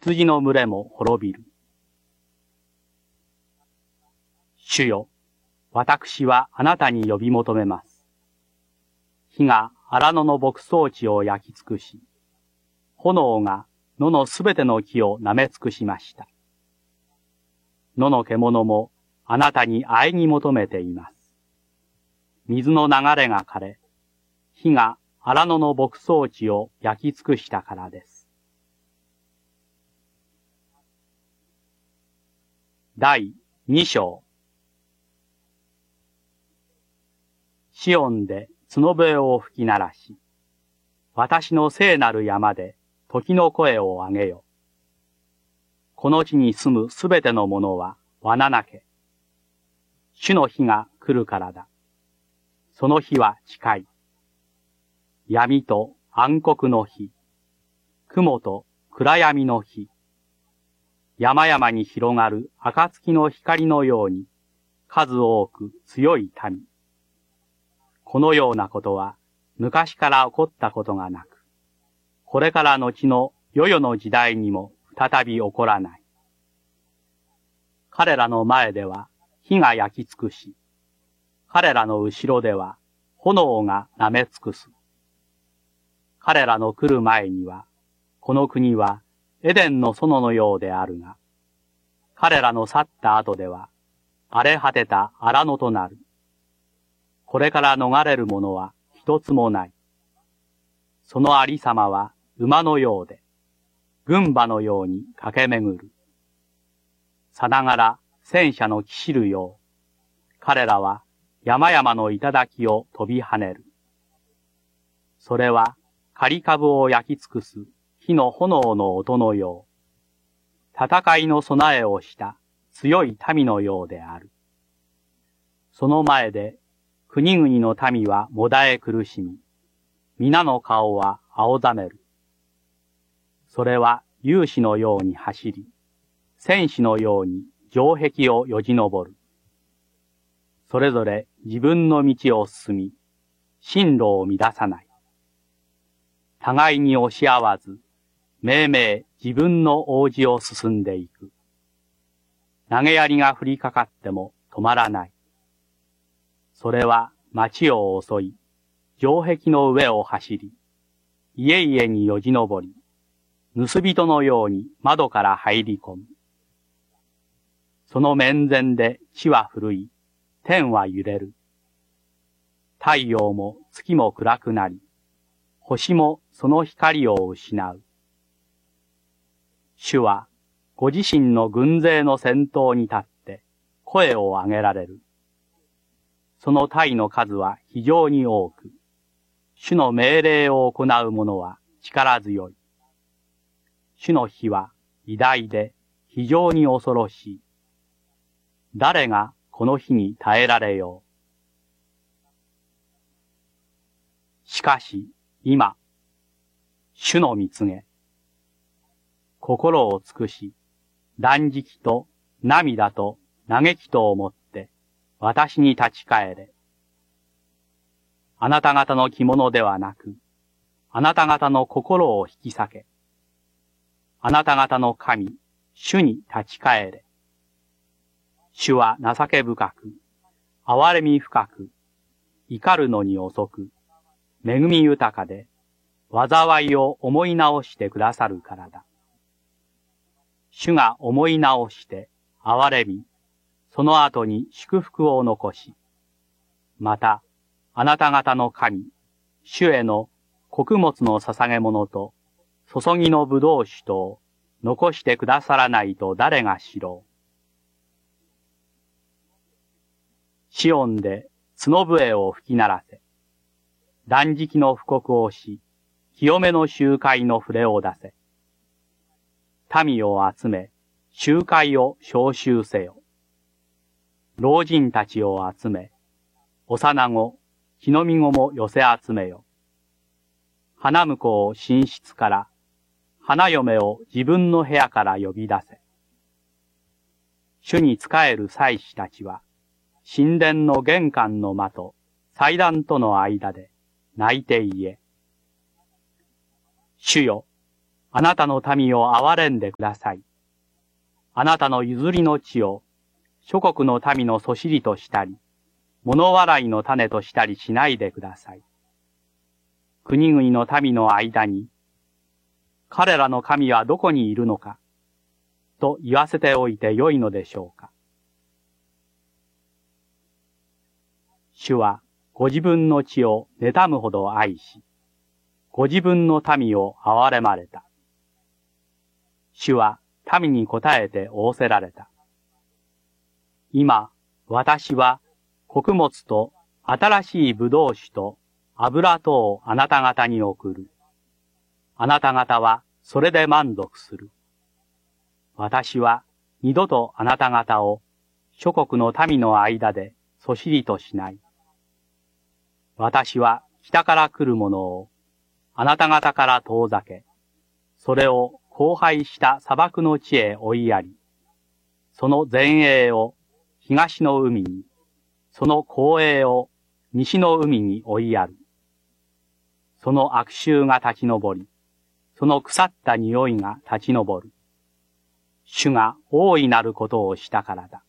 羊の群れも滅びる。主よ、私はあなたに呼び求めます。火が荒野の牧草地を焼き尽くし、炎が野のすべての木を舐め尽くしました。野の獣もあなたに喘ぎ求めています。水の流れが枯れ、火が荒野の牧草地を焼き尽くしたからです。第2章。シオンで角笛を吹き鳴らし、私の聖なる山で時の声を上げよ。この地に住むすべてのものは罠なけ。主の日が来るからだ。その日は近い。闇と暗黒の日、雲と暗闇の日、山々に広がる暁の光のように数多く強い民。このようなことは昔から起こったことがなく、これから後の世々の時代にも再び起こらない。彼らの前では火が焼き尽くし、彼らの後ろでは炎が舐め尽くす。彼らの来る前には、この国はエデンの園のようであるが、彼らの去った後では、荒れ果てた荒野となる。これから逃れるものは一つもない。そのありさまは馬のようで、軍馬のように駆け巡る。さながら戦車の騎士るよう、彼らは山々の頂を飛び跳ねる。それは刈り株を焼き尽くす火の炎の音のよう、戦いの備えをした強い民のようである。その前で国々の民はもだえ苦しみ、皆の顔は青ざめる。それは勇士のように走り、戦士のように城壁をよじ登る。それぞれ自分の道を進み、進路を乱さない。互いに押し合わず、めいめい自分の王子を進んでいく。投げ槍が降りかかっても止まらない。それは町を襲い、城壁の上を走り、家々によじ登り、盗人のように窓から入り込む。その面前で地は震い、天は揺れる。太陽も月も暗くなり、星もその光を失う。主はご自身の軍勢の先頭に立って声を上げられる。その隊の数は非常に多く、主の命令を行う者は力強い。主の日は偉大で非常に恐ろしい。誰がこの日に耐えられよう。しかし今、主の御告げ。心を尽くし、断食と涙と嘆きとをもって私に立ち返れ。あなた方の着物ではなく、あなた方の心を引き裂け。あなた方の神、主に立ち返れ。主は情け深く、憐れみ深く、怒るのに遅く、恵み豊かで、災いを思い直してくださるからだ。主が思い直して、憐れみ、その後に祝福を残し、また、あなた方の神、主への穀物の捧げ物と、注ぎの葡萄酒とを残してくださらないと誰が知ろう。シオンで角笛を吹き鳴らせ。断食の布告をし、清めの集会の触れを出せ。民を集め、集会を招集せよ。老人たちを集め、幼子、木の実子も寄せ集めよ。花婿を寝室から、花嫁を自分の部屋から呼び出せ。主に仕える祭司たちは、神殿の玄関の間と祭壇との間で泣いて言え。主よ、 あなたの民を憐れんでください。あなたの譲りの地を諸国の民のそしりとしたり、物笑いの種としたりしないでください。国々の民の間に、彼らの神はどこにいるのか、と言わせておいてよいのでしょうか。主はご自分の地を妬むほど愛し、ご自分の民を憐れまれた。主は民に応えて仰せられた。今、私は穀物と新しい葡萄酒と油とをあなた方に送る。あなた方はそれで満足する。私は二度とあなた方を諸国の民の間でそしりとしない。私は北から来るものをあなた方から遠ざけ、それを荒廃した砂漠の地へ追いやり、その前衛を東の海に、その後衛を西の海に追いやる。その悪臭が立ち上り、その腐った匂いが立ち上る。主が大いなることをしたからだ。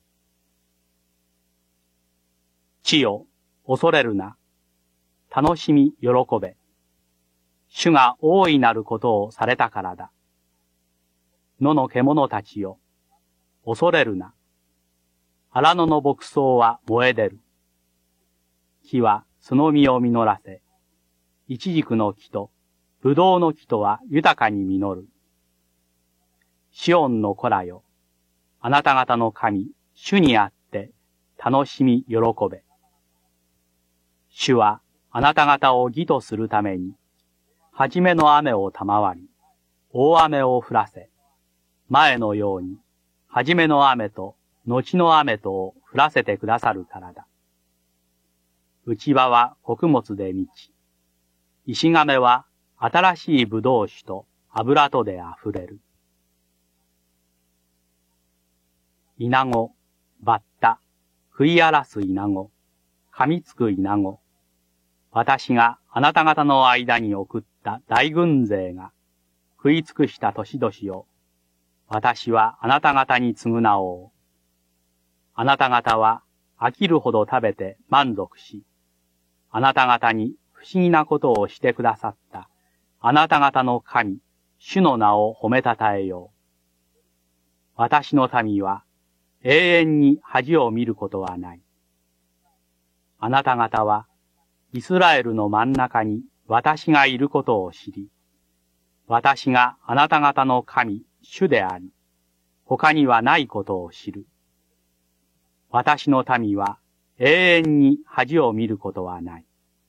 地よ、恐れるな。楽しみ、喜べ。主が大いなることをされたからだ。野の獣たちよ、恐れるな。荒野の牧草は燃え出る。木はその実を実らせ、イチジクの木とブドウの木とは豊かに実る。シオンの子らよ、あなた方の神、主にあって楽しみ喜べ。主はあなた方を義とするために、はじめの雨を賜り、大雨を降らせ、前のように、はじめの雨と後の雨とを降らせてくださるからだ。内場は穀物で満ち、石亀は新しい葡萄酒と油とで溢れる。イナゴ、バッタ、食い荒らすイナゴ、噛みつくイナゴ。私があなた方の間に送った大軍勢が食い尽くした年々を、私はあなた方に償おう。あなた方は飽きるほど食べて満足し、あなた方に不思議なことをしてくださったあなた方の神、主の名を褒めたたえよう。私の民は永遠に恥を見ることはない。あなた方はイスラエルの真ん中に私がいることを知り、私があなた方の神、主であり、他にはないことを知る。私の民は永遠に恥を見ることはない。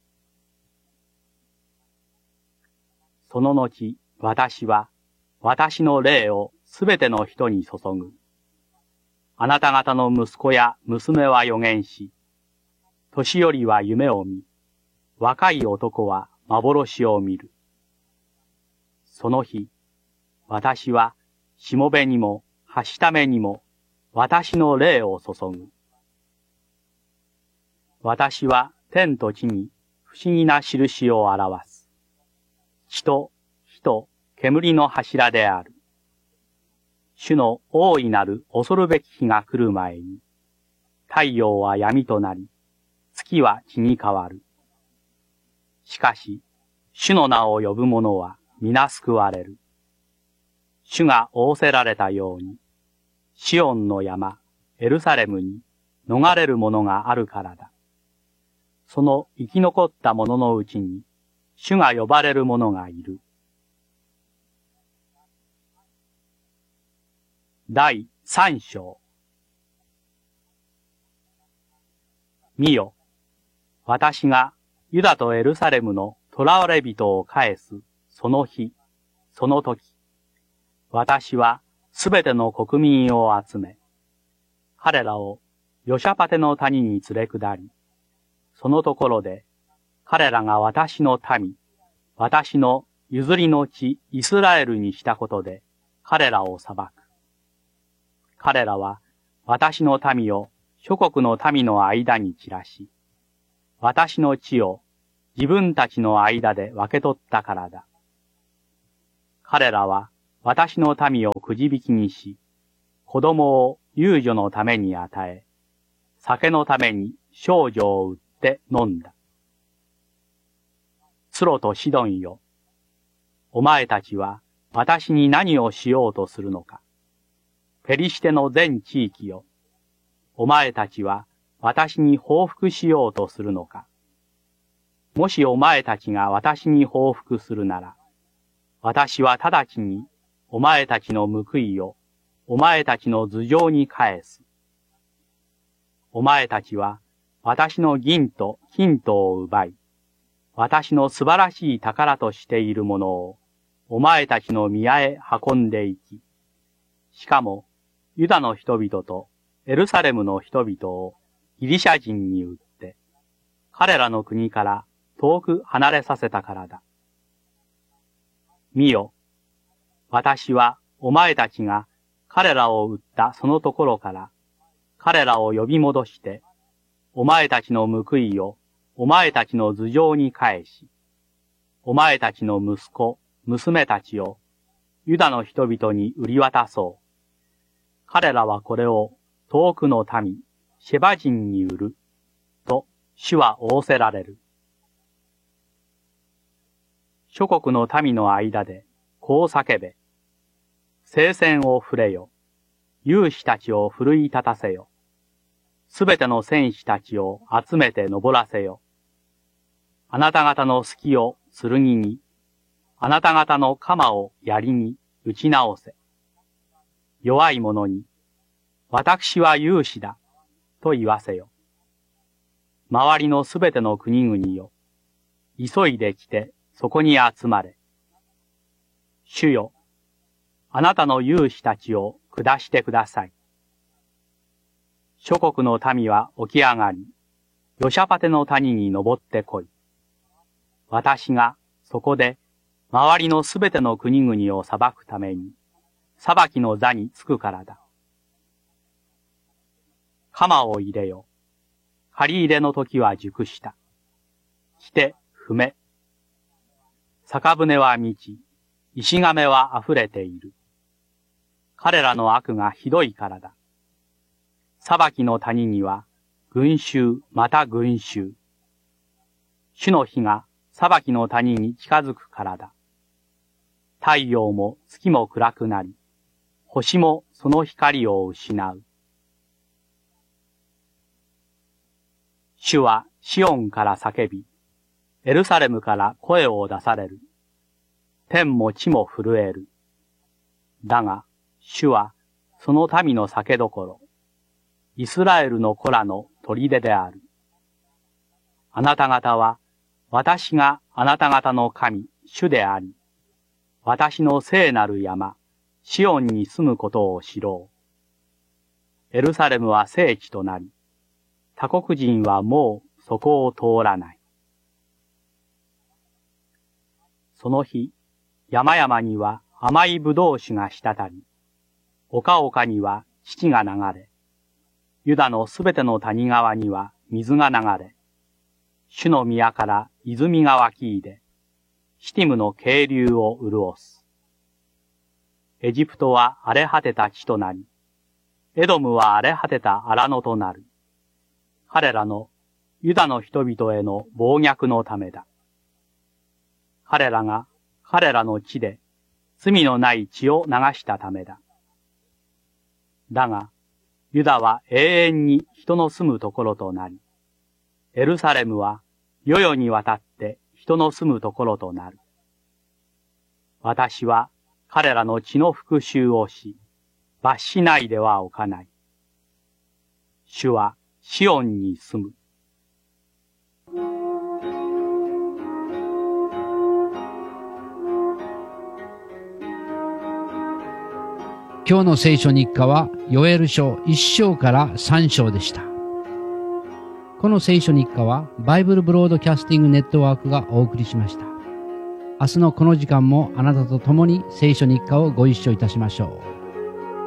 その後、私は私の霊をすべての人に注ぐ。あなた方の息子や娘は預言し、年寄りは夢を見、若い男は幻を見る。その日、私はしもべにもはしためにも私の霊を注ぐ。私は天と地に不思議な印を表す。血と火と煙の柱である。主の大いなる恐るべき日が来る前に、太陽は闇となり、月は血に変わる。しかし、主の名を呼ぶ者は皆救われる。主が仰せられたように、シオンの山、エルサレムに逃れるものがあるからだ。その生き残った者のうちに、主が呼ばれる者がいる。第3章。見よ、私がユダとエルサレムの囚われ人を返す、その日、その時、私はすべての国民を集め、彼らをヨシャパテの谷に連れ下り、そのところで彼らが私の民、私の譲りの地イスラエルにしたことで彼らを裁く。彼らは私の民を諸国の民の間に散らし、私の地を自分たちの間で分け取ったからだ。 彼らは私の民をくじ引きにし、子供を遊女のために与え、酒のために少女を売って飲んだ。ツロとシドンよ。お前たちは私に何をしようとするのか。ペリシテの全地域よ。お前たちは私に報復しようとするのか。もしお前たちが私に報復するなら、私は直ちにお前たちの報いをお前たちの頭上に返す。お前たちは私の銀と金とを奪い、私の素晴らしい宝としているものをお前たちの宮へ運んでいき、しかもユダの人々とエルサレムの人々をギリシャ人に売って、彼らの国から遠く離れさせたからだ。見よ、私はお前たちが彼らを売ったそのところから彼らを呼び戻して、お前たちの報いをお前たちの頭上に返し、お前たちの息子、娘たちをユダの人々に売り渡そう。彼らはこれを遠くの民、シェバ人に売る、と主は仰せられる。諸国の民の間で、こう叫べ。聖戦を触れよ。勇士たちを奮い立たせよ。すべての戦士たちを集めて登らせよ。あなた方の隙を剣に、あなた方の鎌を槍に打ち直せ。弱い者に、私は勇士だ、と言わせよ。周りのすべての国々よ。急いで来て、そこに集まれ。主よ、あなたの勇士たちを下してください。諸国の民は起き上がり、ヨシャパテの谷に登ってこい。私がそこで周りのすべての国々を裁くために、裁きの座につくからだ。鎌を入れよ。借り入れの時は熟した。来て踏め。酒舟は満ち、石亀は溢れている。彼らの悪がひどいからだ。裁きの谷には、群衆また群衆。主の日が裁きの谷に近づくからだ。太陽も月も暗くなり、星もその光を失う。主はシオンから叫び、エルサレムから声を出される。天も地も震える。だが、主はその民の酒どころ、イスラエルの子らの砦である。あなた方は、私があなた方の神、主であり、私の聖なる山、シオンに住むことを知ろう。エルサレムは聖地となり、他国人はもうそこを通らない。その日、山々には甘いぶどう酒が滴り、丘々には乳が流れ、ユダのすべての谷川には水が流れ、主の宮から泉が湧き出、シティムの渓流を潤す。エジプトは荒れ果てた地となり、エドムは荒れ果てた荒野となる。彼らのユダの人々への暴虐のためだ。彼らが彼らの地で罪のない血を流したためだ。だが、ユダは永遠に人の住むところとなり、エルサレムは世々にわたって人の住むところとなる。私は彼らの血の復讐をし、罰しないではおかない。主はシオンに住む。 今日の聖書日課はヨエル書1章から3章でした。この聖書日課はバイブルブロードキャスティングネットワークがお送りしました。明日のこの時間もあなたと共に聖書日課をご一緒いたしましょう。